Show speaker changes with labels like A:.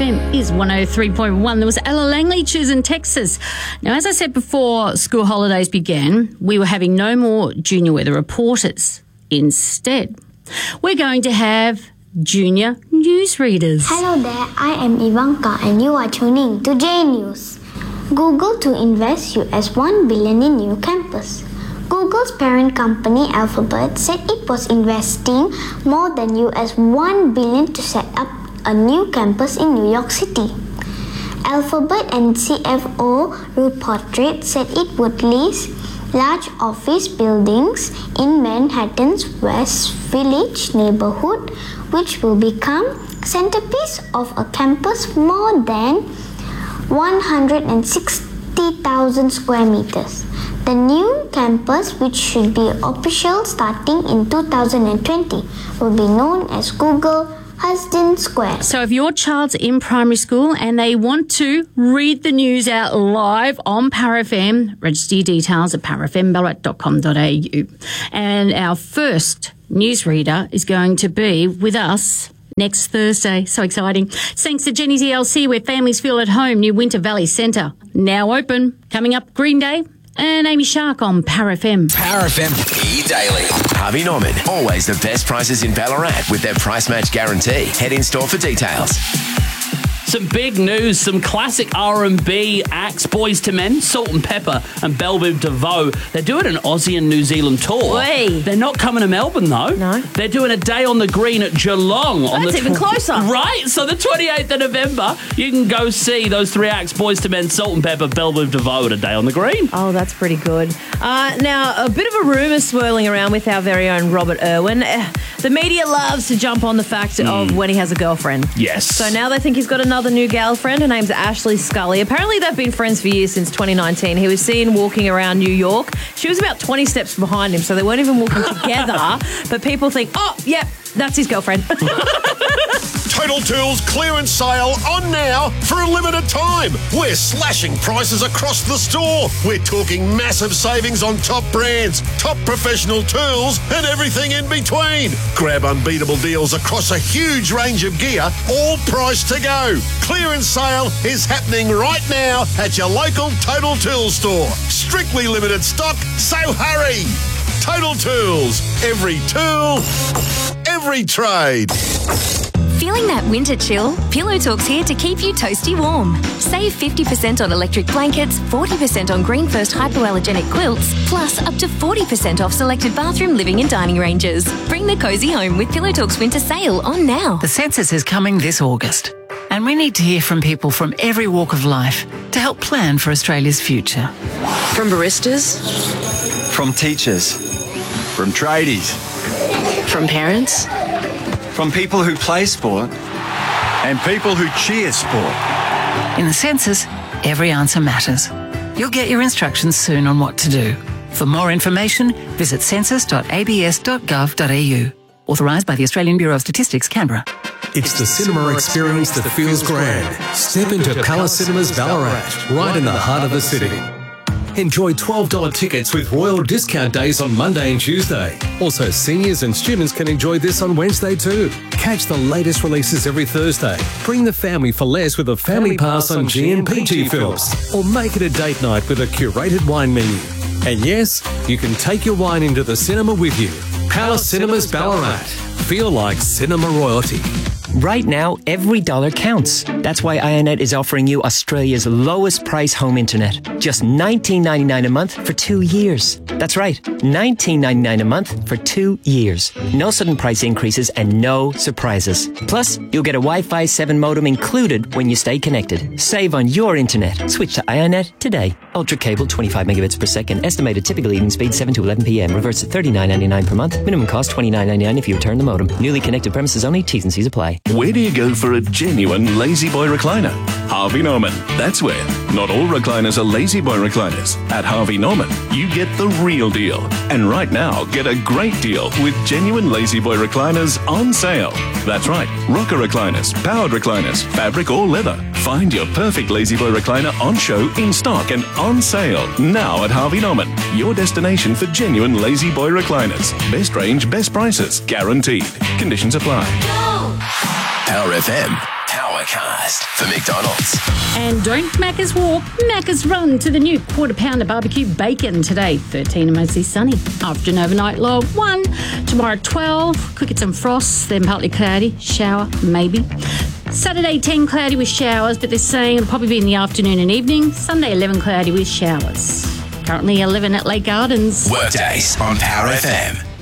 A: FM is 103.1. There was Ella Langley choosing Texas. Now, as I said before school holidays began, we were having no more junior weather reporters. Instead, we're going to have junior newsreaders.
B: Hello there, I am Ivanka and you are tuning to J News. Google to invest $1 billion in new campus. Google's parent company Alphabet said it was investing more than $1 billion to set up a new campus in New York City. Alphabet and CFO Rupert Reed said it would lease large office buildings in Manhattan's West Village neighborhood, which will become centerpiece of a campus more than 160,000 square meters. The new campus, which should be official starting in 2020, will be known as Google Huston Square.
A: So if your child's in primary school and they want to read the news out live on Power FM, register your details at powerfmballarat.com.au. And our first newsreader is going to be with us next Thursday. So exciting. Thanks to Jenny's ELC, where families feel at home. New Winter Valley Centre now open. Coming up, Green Day and Amy Shark on Power FM.
C: Power FM E-Daily. Harvey Norman. Always the best prices in Ballarat with their price match guarantee. Head in store for details.
D: Some big news, some classic R&B acts, Boys to Men, Salt and Pepper and Belle Biv DeVoe. They're doing an Aussie and New Zealand tour.
E: Whee.
D: They're not coming to Melbourne, though.
E: No.
D: They're doing a day on the green at Geelong.
E: That's even closer.
D: Right? So the 28th of November, you can go see those three acts, Boys to Men, Salt and Pepper, Belle Biv DeVoe at a day on the green.
E: Oh, that's pretty good. Now, a bit of a rumour swirling around with our very own Robert Irwin. The media loves to jump on the fact of when he has a girlfriend.
D: Yes.
E: So now they think he's got another new girlfriend. Her name's Ashley Scully. Apparently they've been friends for years, since 2019. He was seen walking around New York. She was about 20 steps behind him, so they weren't even walking together. But people think, oh, yep, that's his girlfriend.
F: Total Tools clearance sale on now for a limited time. We're slashing prices across the store. We're talking massive savings on top brands, top professional tools, and everything in between. Grab unbeatable deals across a huge range of gear, all priced to go. Clearance sale is happening right now at your local Total Tools store. Strictly limited stock, so hurry. Total Tools. Every tool, every trade.
G: Feeling that winter chill? Pillow Talk's here to keep you toasty warm. Save 50% on electric blankets, 40% on Green First hypoallergenic quilts, plus up to 40% off selected bathroom, living and dining ranges. Bring the cosy home with Pillow Talk's winter sale on now.
H: The census is coming this August, and we need to hear from people from every walk of life to help plan for Australia's future.
I: From baristas,
J: from teachers, from tradies,
I: from parents,
J: from people who play sport and people who cheer sport.
H: In the census, every answer matters. You'll get your instructions soon on what to do. For more information, visit census.abs.gov.au. Authorised by the Australian Bureau of Statistics, Canberra.
K: It's the cinema experience that feels grand. Step into Palace Cinemas Ballarat, right in the heart of the city. Enjoy $12 tickets with Royal Discount Days on Monday and Tuesday. Also, seniors and students can enjoy this on Wednesday too. Catch the latest releases every Thursday. Bring the family for less with a family pass on GNPG films. Or make it a date night with a curated wine menu. And yes, you can take your wine into the cinema with you. Palace Cinemas Ballarat. Feel like cinema royalty.
L: Right now, every dollar counts. That's why Ionet is offering you Australia's lowest price home internet. Just $19.99 a month for 2 years. That's right, $19.99 a month for 2 years. No sudden price increases and no surprises. Plus, you'll get a Wi-Fi 7 modem included when you stay connected. Save on your internet. Switch to Ionet today. Ultra cable, 25 megabits per second. Estimated typical evening speed, 7 to 11 p.m. Reverts at $39.99 per month. Minimum cost, $29.99 if you return the modem. Newly connected premises only. T's and C's apply.
M: Where do you go for a genuine Lazy Boy recliner? Harvey Norman. That's where. Not all recliners are Lazy Boy recliners. At Harvey Norman, you get the real deal. And right now, get a great deal with genuine Lazy Boy recliners on sale. That's right. Rocker recliners, powered recliners, fabric or leather. Find your perfect Lazy Boy recliner on show, in stock and on sale now at Harvey Norman. Your destination for genuine Lazy Boy recliners. Best range, best prices. Guaranteed. Conditions apply.
C: Power FM. Power Powercast for McDonald's.
A: And don't Macca's walk, Macca's run to the new quarter pounder barbecue bacon today. 13 and mostly sunny. Afternoon overnight low of 1. Tomorrow 12. Could get some frost, then partly cloudy. Shower, maybe. Saturday 10 cloudy with showers, but they're saying it'll probably be in the afternoon and evening. Sunday 11 cloudy with showers. Currently 11 at Lake Gardens.
C: Workdays on Power FM.